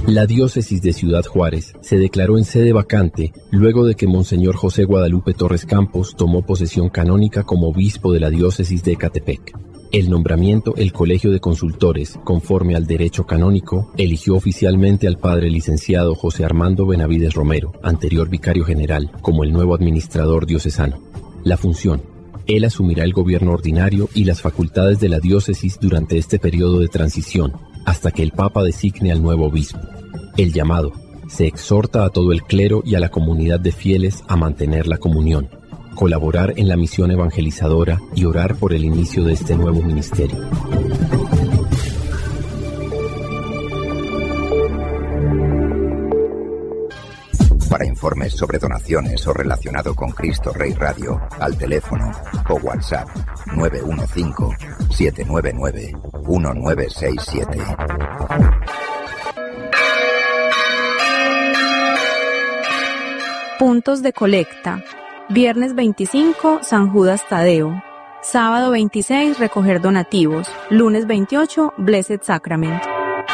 La diócesis de Ciudad Juárez se declaró en sede vacante luego de que Monseñor José Guadalupe Torres Campos tomó posesión canónica como obispo de la diócesis de Ecatepec. El nombramiento, el Colegio de Consultores, conforme al derecho canónico, eligió oficialmente al padre licenciado José Armando Benavides Romero, anterior vicario general, como el nuevo administrador diocesano. La función: él asumirá el gobierno ordinario y las facultades de la diócesis durante este periodo de transición, hasta que el Papa designe al nuevo obispo. El llamado: se exhorta a todo el clero y a la comunidad de fieles a mantener la comunión, colaborar en la misión evangelizadora y orar por el inicio de este nuevo ministerio. Para informes sobre donaciones o relacionado con Cristo Rey Radio, al teléfono o WhatsApp 915-799-1967. Puntos de colecta. Viernes 25, San Judas Tadeo. Sábado 26, recoger donativos. Lunes 28, Blessed Sacrament.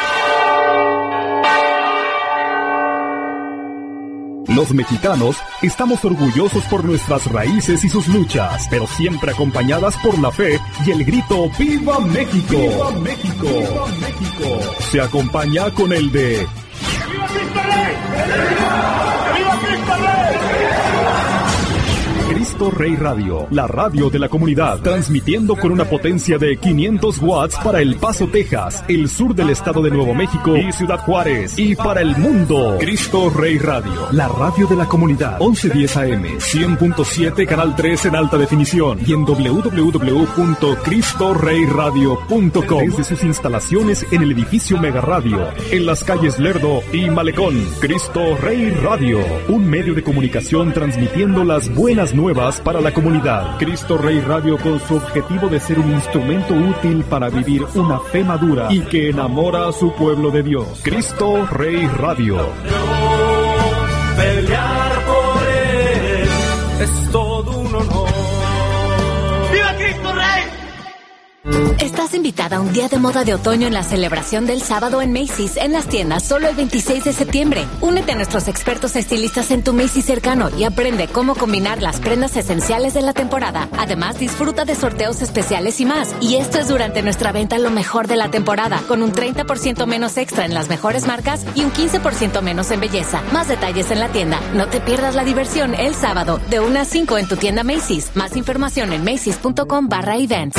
Los mexicanos estamos orgullosos por nuestras raíces y sus luchas, pero siempre acompañadas por la fe y el grito ¡Viva México! ¡Viva México! ¡Viva México! Se acompaña con el de ¡Viva Cristo Rey! ¡Viva Cristo Rey! Cristo Rey Radio, la radio de la comunidad, transmitiendo con una potencia de 500 watts para El Paso, Texas, el sur del estado de Nuevo México y Ciudad Juárez, y para el mundo. Cristo Rey Radio, la radio de la comunidad, 1110 AM, 100.7, canal 3 en alta definición, y en www.cristoreyradio.com, desde sus instalaciones en el edificio Mega Radio, en las calles Lerdo y Malecón. Cristo Rey Radio, un medio de comunicación transmitiendo las buenas nuevas para la comunidad. Cristo Rey Radio, con su objetivo de ser un instrumento útil para vivir una fe madura y que enamora a su pueblo de Dios. Cristo Rey Radio. Pelear por él es todo un honor. ¡Viva Cristo Rey! Estás invitada a un día de moda de otoño en la celebración del sábado en Macy's, en las tiendas solo el 26 de septiembre. Únete a nuestros expertos estilistas en tu Macy's cercano y aprende cómo combinar las prendas esenciales de la temporada. Además, disfruta de sorteos especiales y más. Y esto es durante nuestra venta lo mejor de la temporada, con un 30% menos extra en las mejores marcas y un 15% menos en belleza. Más detalles en la tienda. No te pierdas la diversión el sábado de 1 a 5 en tu tienda Macy's. Más información en macys.com/events.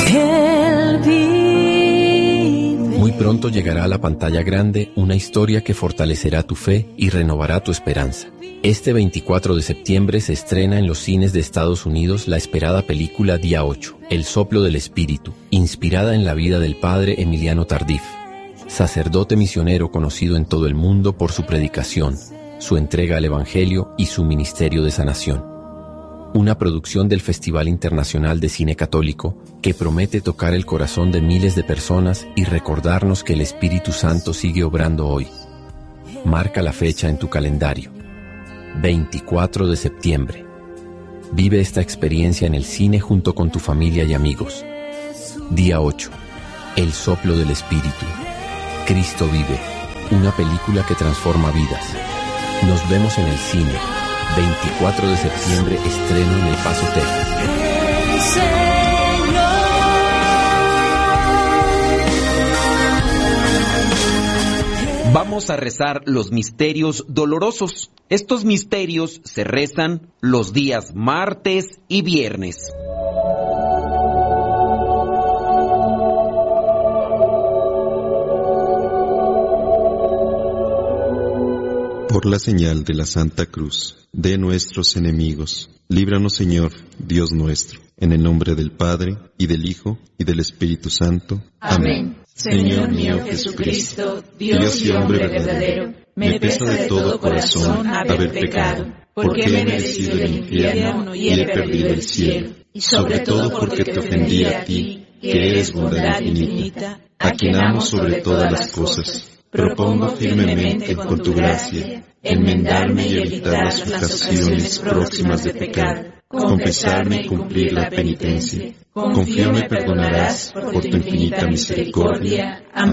Muy pronto llegará a la pantalla grande una historia que fortalecerá tu fe y renovará tu esperanza. Este 24 de septiembre se estrena en los cines de Estados Unidos la esperada película Día 8, El soplo del espíritu, inspirada en la vida del padre Emiliano Tardif, sacerdote misionero conocido en todo el mundo por su predicación, su entrega al Evangelio y su ministerio de sanación. Una producción del Festival Internacional de Cine Católico que promete tocar el corazón de miles de personas y recordarnos que el Espíritu Santo sigue obrando hoy. Marca la fecha en tu calendario. 24 de septiembre. Vive esta experiencia en el cine junto con tu familia y amigos. Día 8. El soplo del Espíritu. Cristo vive. Una película que transforma vidas. Nos vemos en el cine. 24 de septiembre, estreno en El Paso, Texas. Vamos a rezar los misterios dolorosos. Estos misterios se rezan los días martes y viernes. Por la señal de la Santa Cruz de nuestros enemigos, líbranos, Señor, Dios nuestro, en el nombre del Padre, y del Hijo, y del Espíritu Santo. Amén. Señor mío Jesucristo, Dios y hombre verdadero, me pesa de todo corazón haber pecado, porque he merecido el infierno y he perdido el cielo, y sobre todo porque te ofendí a ti, que eres bondad infinita, a quien amo sobre todas las cosas. Propongo firmemente con tu gracia enmendarme y evitar las ocasiones próximas de pecado, confesarme y cumplir la penitencia. Confío me perdonarás por tu infinita misericordia. Amén.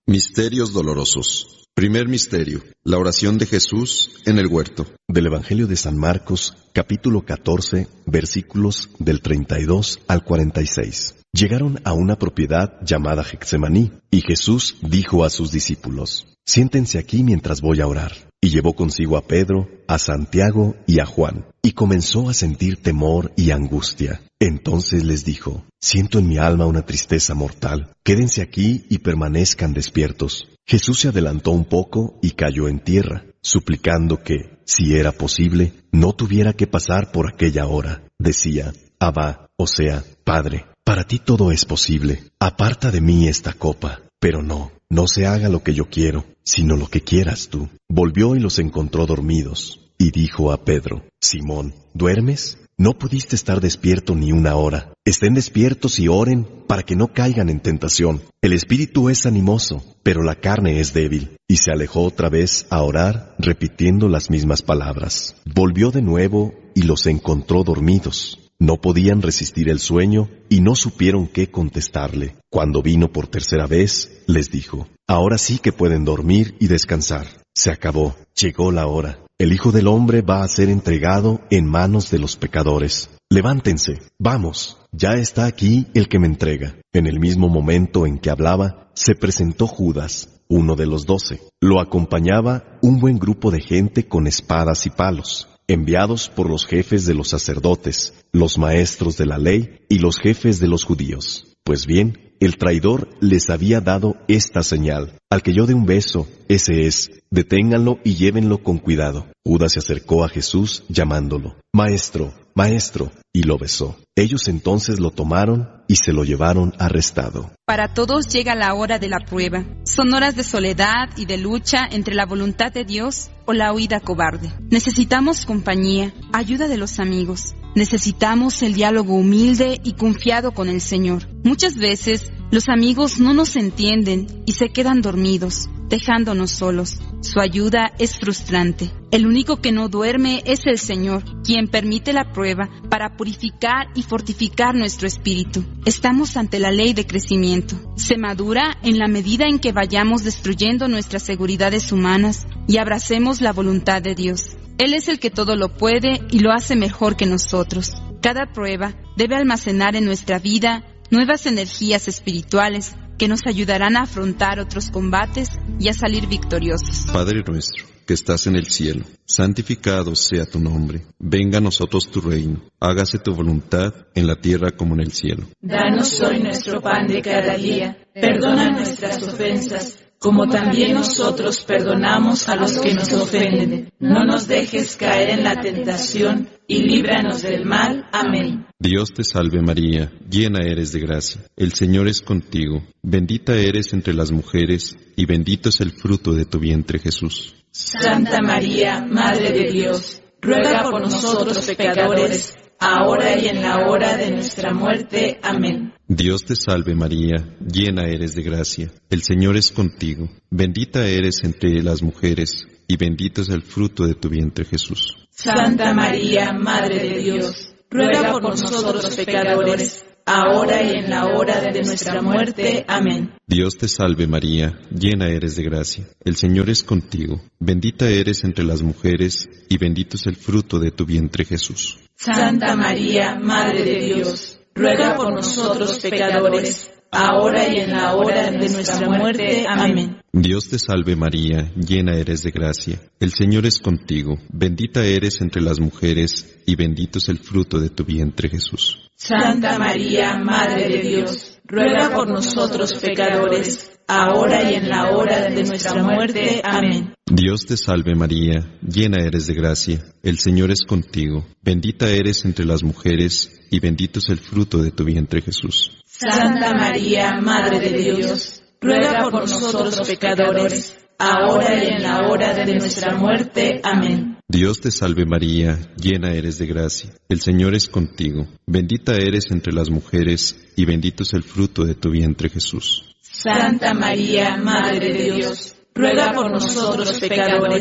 Misterios dolorosos. Primer misterio, la oración de Jesús en el huerto. Del Evangelio de San Marcos, capítulo 14, versículos del 32 al 46. Llegaron a una propiedad llamada Getsemaní, y Jesús dijo a sus discípulos: «Siéntense aquí mientras voy a orar». Y llevó consigo a Pedro, a Santiago y a Juan, y comenzó a sentir temor y angustia. Entonces les dijo: «Siento en mi alma una tristeza mortal. Quédense aquí y permanezcan despiertos». Jesús se adelantó un poco y cayó en tierra, suplicando que, si era posible, no tuviera que pasar por aquella hora. Decía: «Abba», o sea, Padre, para ti todo es posible. Aparta de mí esta copa. Pero no se haga lo que yo quiero, sino lo que quieras tú. Volvió y los encontró dormidos, y dijo a Pedro: «Simón, ¿duermes? No pudiste estar despierto ni una hora. Estén despiertos y oren para que no caigan en tentación. El espíritu es animoso, pero la carne es débil». Y se alejó otra vez a orar, repitiendo las mismas palabras. Volvió de nuevo y los encontró dormidos. No podían resistir el sueño y no supieron qué contestarle. Cuando vino por tercera vez, les dijo: «Ahora sí que pueden dormir y descansar. Se acabó, llegó la hora. El Hijo del Hombre va a ser entregado en manos de los pecadores. Levántense, vamos, ya está aquí el que me entrega». En el mismo momento en que hablaba, se presentó Judas, uno de los 12. Lo acompañaba un buen grupo de gente con espadas y palos, enviados por los jefes de los sacerdotes, los maestros de la ley y los jefes de los judíos. Pues bien, el traidor les había dado esta señal: «Al que yo dé un beso, ese es. Deténganlo y llévenlo con cuidado». Judas se acercó a Jesús llamándolo: «Maestro, maestro», y lo besó. Ellos entonces lo tomaron y se lo llevaron arrestado. Para todos llega la hora de la prueba. Son horas de soledad y de lucha entre la voluntad de Dios o la huida cobarde. Necesitamos compañía, ayuda de los amigos. Necesitamos el diálogo humilde y confiado con el Señor. Muchas veces los amigos no nos entienden y se quedan dormidos, dejándonos solos. Su ayuda es frustrante. El único que no duerme es el Señor, quien permite la prueba para purificar y fortificar nuestro espíritu. Estamos ante la ley de crecimiento. Se madura en la medida en que vayamos destruyendo nuestras seguridades humanas y abracemos la voluntad de Dios. Él es el que todo lo puede y lo hace mejor que nosotros. Cada prueba debe almacenar en nuestra vida nuevas energías espirituales que nos ayudarán a afrontar otros combates y a salir victoriosos. Padre nuestro, que estás en el cielo, santificado sea tu nombre. Venga a nosotros tu reino. Hágase tu voluntad en la tierra como en el cielo. Danos hoy nuestro pan de cada día. Perdona nuestras ofensas, como también nosotros perdonamos a los que nos ofenden. No nos dejes caer en la tentación y líbranos del mal. Amén. Dios te salve María, llena eres de gracia. El Señor es contigo. Bendita eres entre las mujeres, y bendito es el fruto de tu vientre Jesús. Santa María, Madre de Dios, ruega por nosotros pecadores, ahora y en la hora de nuestra muerte. Amén. Dios te salve María, llena eres de gracia. El Señor es contigo. Bendita eres entre las mujeres, y bendito es el fruto de tu vientre Jesús. Santa María, Madre de Dios, ruega por nosotros pecadores, ahora y en la hora de nuestra muerte. Amén. Dios te salve María, llena eres de gracia. El Señor es contigo. Bendita eres entre las mujeres, y bendito es el fruto de tu vientre Jesús. Santa María, Madre de Dios, ruega por nosotros pecadores, ahora y en la hora de nuestra muerte. Amén. Dios te salve María, llena eres de gracia. El Señor es contigo. Bendita eres entre las mujeres, y bendito es el fruto de tu vientre Jesús. Santa María, Madre de Dios, ruega por nosotros pecadores, ahora y en la hora de nuestra muerte. Amén. Dios te salve María, llena eres de gracia. El Señor es contigo. Bendita eres entre las mujeres, y bendito es el fruto de tu vientre Jesús. Santa María, Madre de Dios, ruega por nosotros pecadores, ahora y en la hora de nuestra muerte. Amén. Dios te salve María, llena eres de gracia. El Señor es contigo. Bendita eres entre las mujeres, y bendito es el fruto de tu vientre Jesús. Santa María, Madre de Dios, ruega por nosotros pecadores,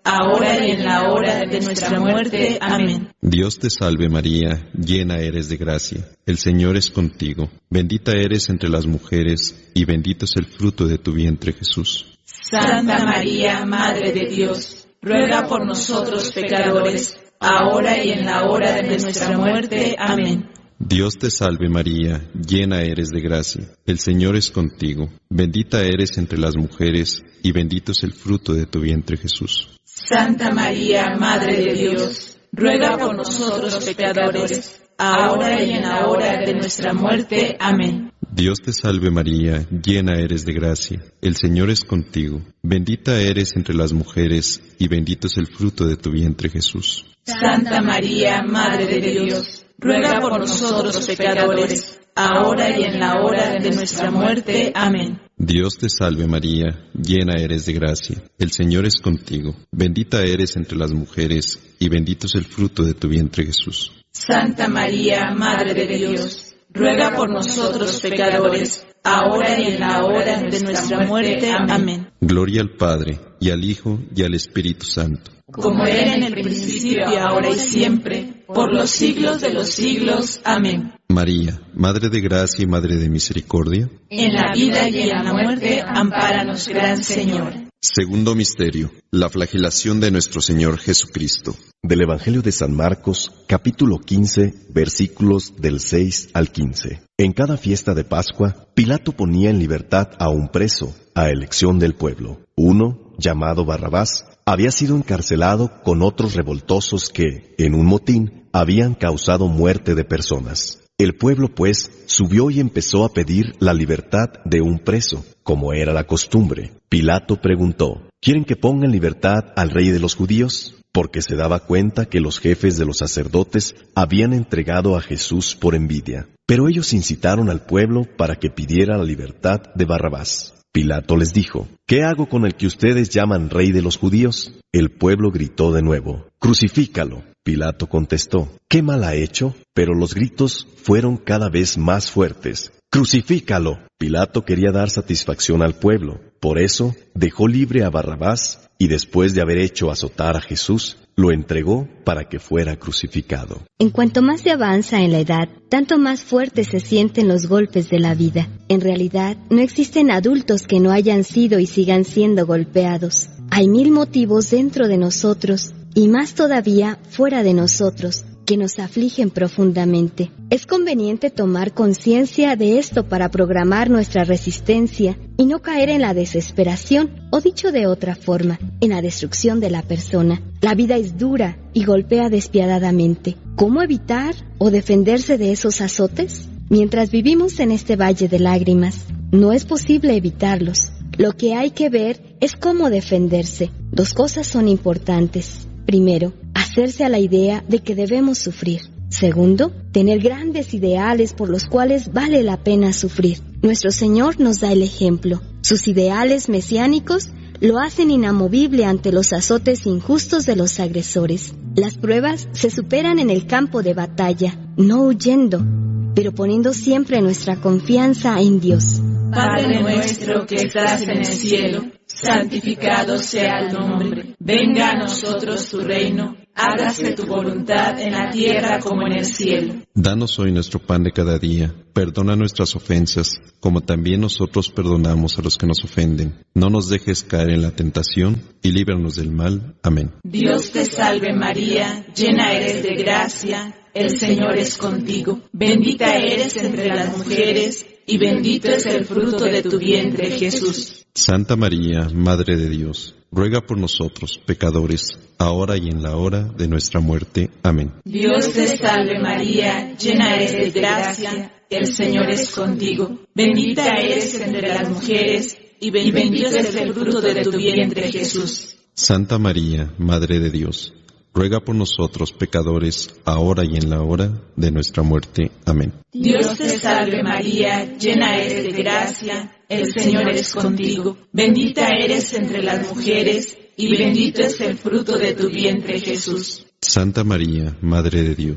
ahora y en la hora de nuestra muerte. Amén. Dios te salve María, llena eres de gracia. El Señor es contigo. Bendita eres entre las mujeres, y bendito es el fruto de tu vientre Jesús. Santa María, Madre de Dios, ruega por nosotros pecadores, ahora y en la hora de nuestra muerte. Amén. Dios te salve María, llena eres de gracia. El Señor es contigo. Bendita eres entre las mujeres, y bendito es el fruto de tu vientre Jesús. Santa María, Madre de Dios, ruega por nosotros pecadores, ahora y en la hora de nuestra muerte. Amén. Dios te salve María, llena eres de gracia. El Señor es contigo. Bendita eres entre las mujeres, y bendito es el fruto de tu vientre Jesús. Santa María, Madre de Dios, ruega por nosotros pecadores, ahora y en la hora de nuestra muerte. Amén. Dios te salve María, llena eres de gracia. El Señor es contigo. Bendita eres entre las mujeres, y bendito es el fruto de tu vientre Jesús. Santa María, Madre de Dios, ruega por nosotros pecadores, ahora y en la hora de nuestra muerte. Amén. Gloria al Padre, y al Hijo, y al Espíritu Santo. Como era en el principio, ahora y siempre, por los siglos de los siglos. Amén. María, Madre de gracia y Madre de misericordia, en la vida y en la muerte, ampáranos, Gran Señor. Segundo misterio, la flagelación de nuestro Señor Jesucristo. Del Evangelio de San Marcos, capítulo 15, versículos del 6 al 15. En cada fiesta de Pascua, Pilato ponía en libertad a un preso, a elección del pueblo. Uno, llamado Barrabás, había sido encarcelado con otros revoltosos que, en un motín, habían causado muerte de personas. El pueblo, pues, subió y empezó a pedir la libertad de un preso, como era la costumbre. Pilato preguntó, ¿quieren que ponga en libertad al rey de los judíos? Porque se daba cuenta que los jefes de los sacerdotes habían entregado a Jesús por envidia. Pero ellos incitaron al pueblo para que pidiera la libertad de Barrabás. Pilato les dijo, ¿qué hago con el que ustedes llaman rey de los judíos? El pueblo gritó de nuevo, ¡crucifícalo! Pilato contestó, ¿qué mal ha hecho? Pero los gritos fueron cada vez más fuertes. ¡Crucifícalo! Pilato quería dar satisfacción al pueblo. Por eso dejó libre a Barrabás y después de haber hecho azotar a Jesús, lo entregó para que fuera crucificado. En cuanto más se avanza en la edad, tanto más fuertes se sienten los golpes de la vida. En realidad, no existen adultos que no hayan sido y sigan siendo golpeados. Hay 1000 motivos dentro de nosotros, y más todavía fuera de nosotros, que nos afligen profundamente. Es conveniente tomar conciencia de esto para programar nuestra resistencia y no caer en la desesperación, o dicho de otra forma, en la destrucción de la persona. La vida es dura y golpea despiadadamente. ¿Cómo evitar o defenderse de esos azotes? Mientras vivimos en este valle de lágrimas, no es posible evitarlos. Lo que hay que ver es cómo defenderse. 2 cosas son importantes. Primero, hacerse a la idea de que debemos sufrir. Segundo, tener grandes ideales por los cuales vale la pena sufrir. Nuestro Señor nos da el ejemplo. Sus ideales mesiánicos lo hacen inamovible ante los azotes injustos de los agresores. Las pruebas se superan en el campo de batalla, no huyendo, pero poniendo siempre nuestra confianza en Dios. Padre nuestro que estás en el cielo, santificado sea el nombre. Venga a nosotros tu reino. Hágase tu voluntad en la tierra como en el cielo. Danos hoy nuestro pan de cada día. Perdona nuestras ofensas, como también nosotros perdonamos a los que nos ofenden. No nos dejes caer en la tentación, y líbranos del mal. Amén. Dios te salve María, llena eres de gracia, el Señor es contigo. Bendita eres entre las mujeres, y bendito es el fruto de tu vientre, Jesús. Santa María, Madre de Dios, ruega por nosotros, pecadores, ahora y en la hora de nuestra muerte. Amén. Dios te salve María, llena eres de gracia, el Señor es contigo. Bendita eres entre las mujeres, y bendito es el fruto de tu vientre, Jesús. Santa María, Madre de Dios, ruega por nosotros, pecadores, ahora y en la hora de nuestra muerte. Amén. Dios te salve María, llena eres de gracia, el Señor es contigo. Bendita eres entre las mujeres, y bendito es el fruto de tu vientre, Jesús. Santa María, Madre de Dios,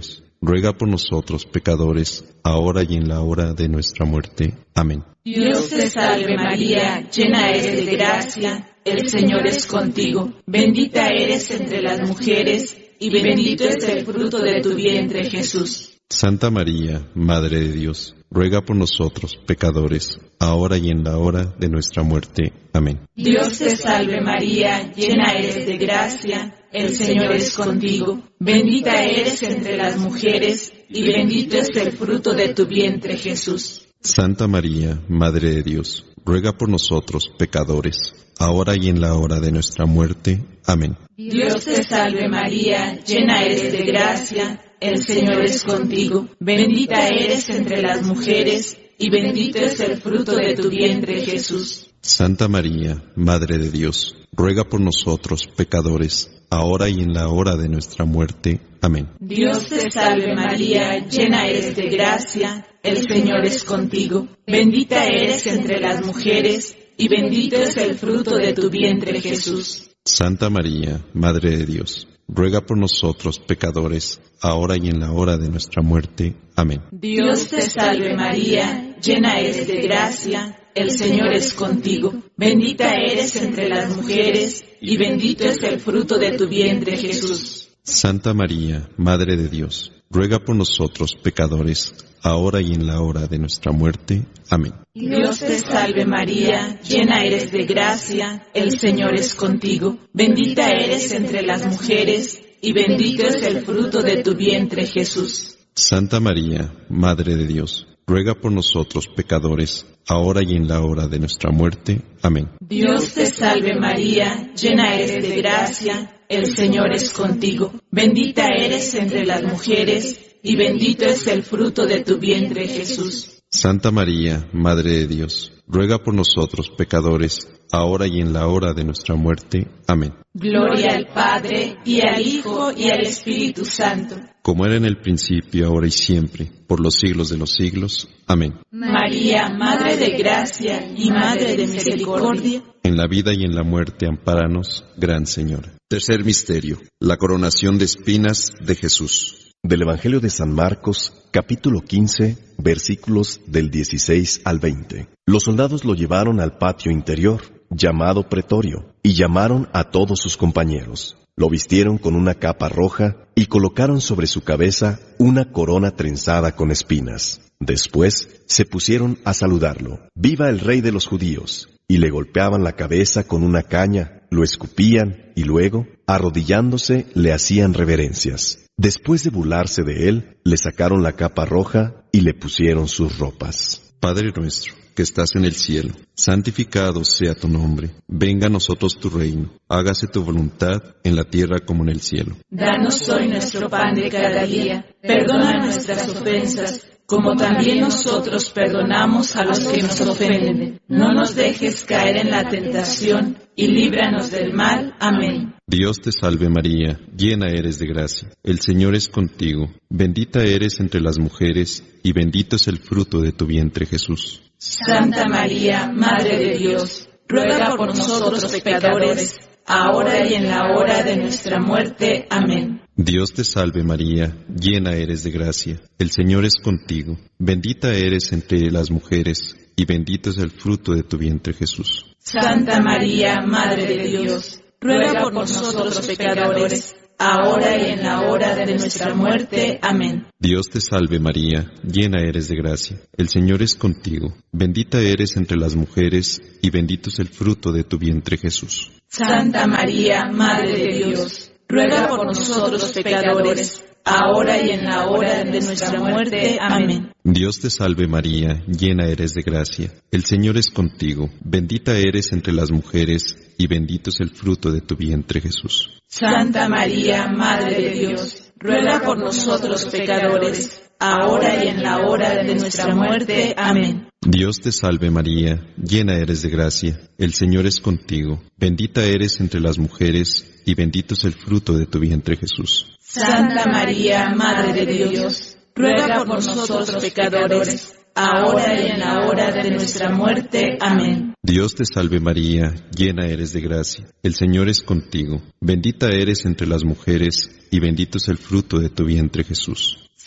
ruega por nosotros pecadores, ahora y en la hora de nuestra muerte. Amén. Dios te salve María, llena eres de gracia, el Señor es contigo. Bendita eres entre las mujeres, y bendito es el fruto de tu vientre, Jesús. Santa María, Madre de Dios, ruega por nosotros pecadores, ahora y en la hora de nuestra muerte. Amén. Dios te salve María, llena eres de gracia, el Señor es contigo. Bendita eres entre las mujeres, y bendito es el fruto de tu vientre, Jesús. Santa María, Madre de Dios, ruega por nosotros pecadores, ahora y en la hora de nuestra muerte. Amén. Dios te salve María, llena eres de gracia, el Señor es contigo. Bendita eres entre las mujeres, y bendito es el fruto de tu vientre, Jesús. Santa María, Madre de Dios, ruega por nosotros pecadores, ahora y en la hora de nuestra muerte. Amén. Dios te salve María, llena eres de gracia, el Señor es contigo. Bendita eres entre las mujeres, y bendito es el fruto de tu vientre, Jesús. Santa María, Madre de Dios, ruega por nosotros pecadores, ahora y en la hora de nuestra muerte. Amén. Dios te salve María, llena eres de gracia, el Señor es contigo. Bendita eres entre las mujeres, y bendito es el fruto de tu vientre, Jesús. Santa María, Madre de Dios, ruega por nosotros pecadores, ahora y en la hora de nuestra muerte. Amén. Dios te salve María, llena eres de gracia, el Señor es contigo. Bendita eres entre las mujeres, y bendito es el fruto de tu vientre, Jesús. Santa María, Madre de Dios, ruega por nosotros pecadores, ahora y en la hora de nuestra muerte. Amén. Dios te salve María, llena eres de gracia, el Señor es contigo. Bendita eres entre las mujeres, y bendito es el fruto de tu vientre, Jesús. Santa María, Madre de Dios, ruega por nosotros pecadores, ahora y en la hora de nuestra muerte. Amén. Gloria al Padre, y al Hijo, y al Espíritu Santo. Como era en el principio, ahora y siempre, por los siglos de los siglos. Amén. María, Madre de gracia y Madre de misericordia, en la vida y en la muerte ampáranos, Gran Señora. Tercer misterio, la coronación de espinas de Jesús. Del Evangelio de San Marcos, capítulo 15, versículos del 16 al 20. Los soldados lo llevaron al patio interior, llamado Pretorio, y llamaron a todos sus compañeros. Lo vistieron con una capa roja y colocaron sobre su cabeza una corona trenzada con espinas. Después se pusieron a saludarlo. ¡Viva el Rey de los Judíos! Y le golpeaban la cabeza con una caña, lo escupían y luego, arrodillándose, le hacían reverencias. Después de burlarse de él, le sacaron la capa roja y le pusieron sus ropas. Padre nuestro, que estás en el cielo, santificado sea tu nombre. Venga a nosotros tu reino. Hágase tu voluntad en la tierra como en el cielo. Danos hoy nuestro pan de cada día. Perdona nuestras ofensas, como también nosotros perdonamos a los que nos ofenden. No nos dejes caer en la tentación, y líbranos del mal. Amén. Dios te salve María, llena eres de gracia. El Señor es contigo. Bendita eres entre las mujeres, y bendito es el fruto de tu vientre, Jesús. Santa María, Madre de Dios, ruega por nosotros pecadores, ahora y en la hora de nuestra muerte. Amén. Dios te salve María, llena eres de gracia. El Señor es contigo. Bendita eres entre las mujeres, y bendito es el fruto de tu vientre, Jesús. Santa María, Madre de Dios, ruega por nosotros pecadores, ahora y en la hora de nuestra muerte. Amén. Dios te salve María, llena eres de gracia. El Señor es contigo. Bendita eres entre las mujeres, y bendito es el fruto de tu vientre, Jesús. Santa María, Madre de Dios, ruega por nosotros pecadores, ahora y en la hora de nuestra muerte. Amén. Dios te salve María, llena eres de gracia. El Señor es contigo. Bendita eres entre las mujeres, y bendito es el fruto de tu vientre, Jesús. Santa María, Madre de Dios, ruega por nosotros pecadores, ahora y en la hora de nuestra muerte. Amén. Dios te salve María, llena eres de gracia. El Señor es contigo. Bendita eres entre las mujeres, y bendito es el fruto de tu vientre, Jesús. Santa María, Madre de Dios, ruega por nosotros pecadores, ahora y en la hora de nuestra muerte. Amén. Dios te salve María, llena eres de gracia. El Señor es contigo. Bendita eres entre las mujeres, y bendito es el fruto de tu vientre, Jesús.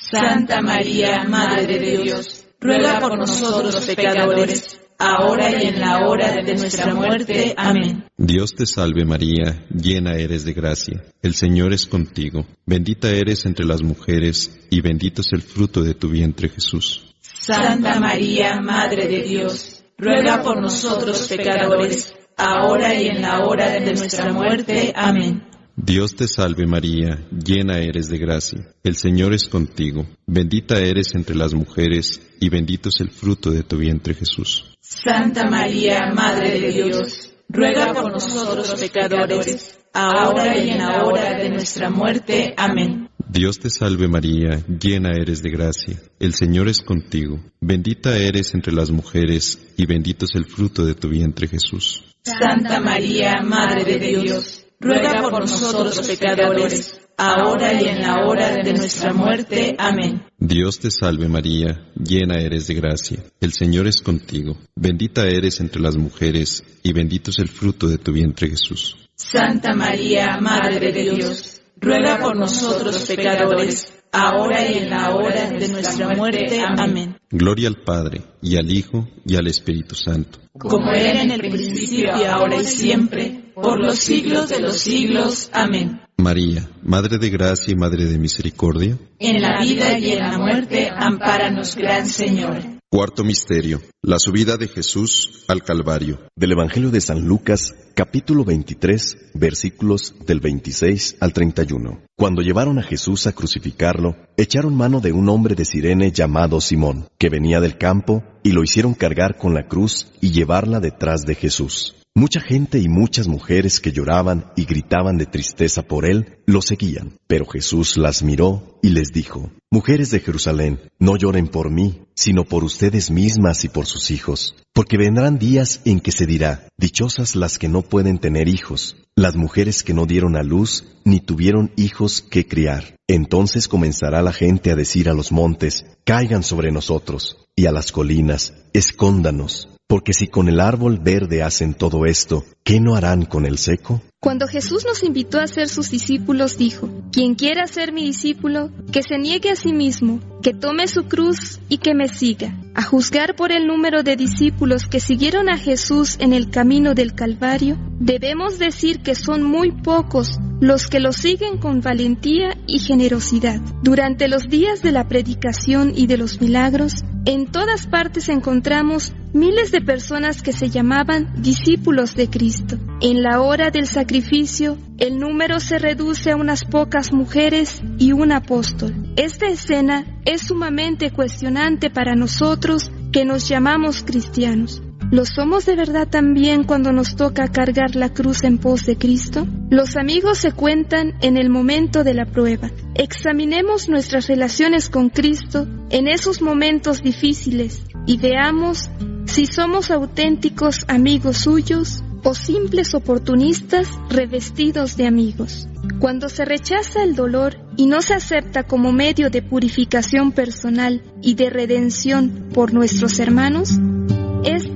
Santa María, Madre de Dios, ruega por nosotros los pecadores, ahora y en la hora de nuestra muerte. Amén. Dios te salve María, llena eres de gracia. El Señor es contigo. Bendita eres entre las mujeres, y bendito es el fruto de tu vientre Jesús. Santa María, Madre de Dios, ruega por nosotros pecadores, ahora y en la hora de nuestra muerte. Amén. Dios te salve María, llena eres de gracia. El Señor es contigo. Bendita eres entre las mujeres, y bendito es el fruto de tu vientre Jesús. Santa María, Madre de Dios, ruega por nosotros pecadores, ahora y en la hora de nuestra muerte. Amén. Dios te salve María, llena eres de gracia. El Señor es contigo. Bendita eres entre las mujeres, y bendito es el fruto de tu vientre Jesús. Santa María, Madre de Dios, ruega por nosotros pecadores, ahora y en la hora de nuestra muerte. Amén. Dios te salve María, llena eres de gracia. El Señor es contigo. Bendita eres entre las mujeres, y bendito es el fruto de tu vientre Jesús. Santa María, Madre de Dios, ruega por nosotros pecadores, ahora y en la hora de nuestra muerte. Amén. Gloria al Padre, y al Hijo, y al Espíritu Santo. Como era en el principio, ahora y siempre, por los siglos de los siglos. Amén. María, Madre de Gracia y Madre de Misericordia, en la vida y en la muerte, ampáranos, Gran Señor. Cuarto misterio, la subida de Jesús al Calvario. Del Evangelio de San Lucas, capítulo 23, versículos del 26 al 31. Cuando llevaron a Jesús a crucificarlo, echaron mano de un hombre de Cirene llamado Simón, que venía del campo, y lo hicieron cargar con la cruz y llevarla detrás de Jesús. Mucha gente y muchas mujeres que lloraban y gritaban de tristeza por él, lo seguían. Pero Jesús las miró y les dijo: Mujeres de Jerusalén, no lloren por mí, sino por ustedes mismas y por sus hijos. Porque vendrán días en que se dirá: dichosas las que no pueden tener hijos, las mujeres que no dieron a luz, ni tuvieron hijos que criar. Entonces comenzará la gente a decir a los montes: caigan sobre nosotros, y a las colinas: escóndanos. Porque si con el árbol verde hacen todo esto, ¿qué no harán con el seco? Cuando Jesús nos invitó a ser sus discípulos, dijo: Quien quiera ser mi discípulo, que se niegue a sí mismo, que tome su cruz y que me siga. A juzgar por el número de discípulos que siguieron a Jesús en el camino del Calvario, debemos decir que son muy pocos los que lo siguen con valentía y generosidad. Durante los días de la predicación y de los milagros, en todas partes encontramos miles de personas que se llamaban discípulos de Cristo. En la hora del sacrificio, el número se reduce a unas pocas mujeres y un apóstol. Esta escena es sumamente cuestionante para nosotros que nos llamamos cristianos. ¿Lo somos de verdad también cuando nos toca cargar la cruz en pos de Cristo? Los amigos se cuentan en el momento de la prueba. Examinemos nuestras relaciones con Cristo en esos momentos difíciles y veamos si somos auténticos amigos suyos o simples oportunistas revestidos de amigos. Cuando se rechaza el dolor y no se acepta como medio de purificación personal y de redención por nuestros hermanos, es